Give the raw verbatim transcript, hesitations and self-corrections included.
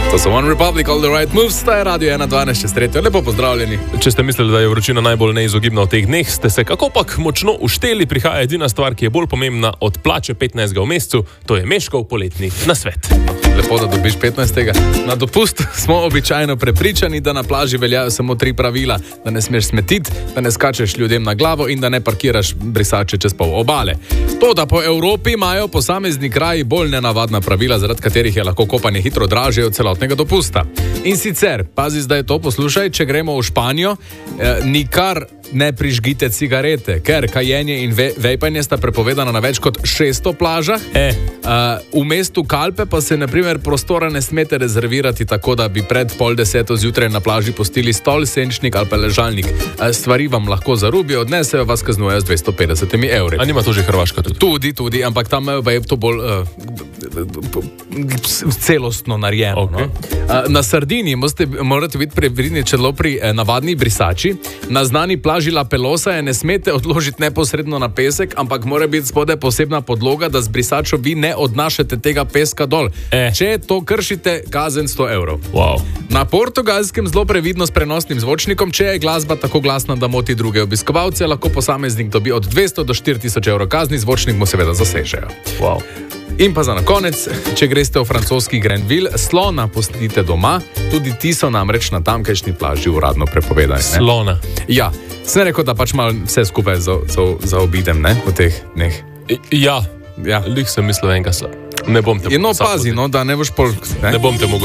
To so One Republic, All the Right Moves, sta je Radio ena dvanajst čez tretjo. Lepo pozdravljeni. Če ste mislili, da je vročina najbolj neizogibna v teh dneh, ste se kakopak močno ušteli. Prihaja edina stvar, ki je bolj pomembna od plače petnajstega v mesecu, to je Meškov poletni nasvet. Lepo, da dobiš petnajstega. Na dopust smo običajno prepričani, da na plaži veljajo samo tri pravila. Da ne smeš smetiti, da ne skačeš ljudem na glavo in da ne parkiraš brisače čez pol obale. To, da po Evropi imajo posamezni kraji bolj nenavadna pravila, zaradi katerih je lahko kopanje hitro dražje od celotnega dopusta. In sicer, pazi zdaj to, poslušaj, če gremo v Španijo, eh, nikar ne prižgite cigarete, ker kajenje in ve, vejpanje sta prepovedana na več kot šeststo plažah. E. Uh, v mestu Kalpe pa se na primer prostora ne smete rezervirati tako, da bi pred pol deseto zjutraj na plaži postili stol, senčnik ali pa ležalnik. Uh, stvari vam lahko zarubijo, odnesejo, vas kaznujejo z dvesto petdeset evri. A nima to že Hrvaška tudi? Tudi, tudi, ampak tam je to bolj uh, celostno narejeno. Okay. No? Uh, na Sardiniji morate, morate biti previdni celo pri eh, navadni brisači. Na znani plaži La Pelosa je ne smete odložiti neposredno na pesek, ampak mora biti spodaj posebna podloga, da z brisačo vi ne odnašate tega peska dol. Eh. Če to kršite, kazen sto evrov. Wow. Na Portugalskem zelo previdno s prenosnim zvočnikom, če je glasba tako glasna, da moti druge obiskovalce, lahko posameznik dobi od dvesto do štiri tisoč evrov kazni, zvočnik mu seveda zasežejo. Wow. In pa za na konec, če greste v francoski Grenville, slona pustite doma, tudi ti so namreč na tamkajšnji plaži uradno prepovedani. Ne? Slona. Ja, sem rekel, da pač malo vse skupaj za, za, zaobidem, ne, v teh dneh. Ja, Ja. lih sem mislil enega sa. Ne bom te No, mogel pazi, no, da ne boš pol... Ne bom te mogel